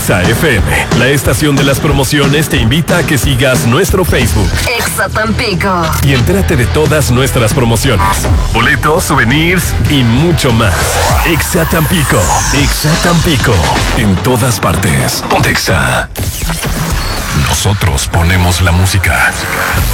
Exa FM, la estación de las promociones, te invita a que sigas nuestro Facebook. Exa Tampico. Y entérate de todas nuestras promociones, boletos, souvenirs y mucho más. Exa Tampico. Exa Tampico. En todas partes. Ponte Exa. Nosotros ponemos la música.